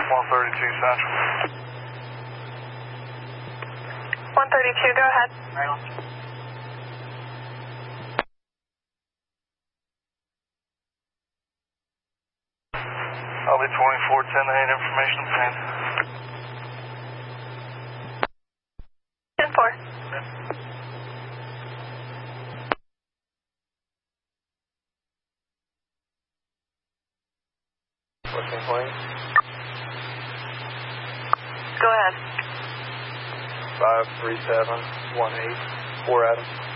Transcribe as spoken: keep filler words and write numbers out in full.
one thirty-two Central. one thirty-two, go ahead. Right on. I'll be twenty-four ten to eight, information obtained. ten four. What's in plane? Go ahead. five three seven one eight, four Adam.